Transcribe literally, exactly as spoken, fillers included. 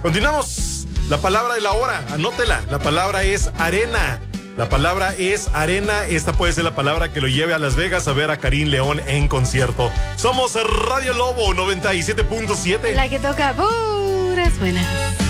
Continuamos. La palabra de la hora, anótela. La palabra es arena. La palabra es arena. Esta puede ser la palabra que lo lleve a Las Vegas a ver a Karim León en concierto. Somos Radio Lobo noventa y siete punto siete. La que toca puras buenas.